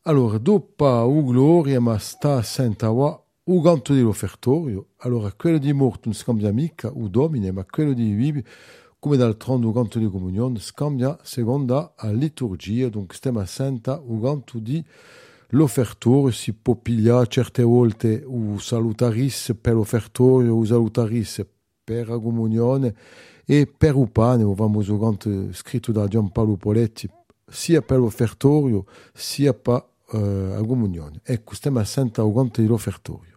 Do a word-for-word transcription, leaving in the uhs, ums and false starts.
Allora, dopo u gloria, ma sta senta wa u ganto di l'offertorio. Allora, quello di morto non scambia mica u domine, ma quello di vivi, come d'altronde u ganto di comunione, scambia seconda a liturgia, donc stiamo a senta u ganto di l'offertorio, si può pigliare certe volte u salutaris per l'offertorio, u salutaris per la comunione, e per u pane, avevamo u ganto scritto da Giampaolo Poletti, sia per l'offertorio, sia per uh, la comunione. Ecco, stiamo a senta u ganto di l'offertorio.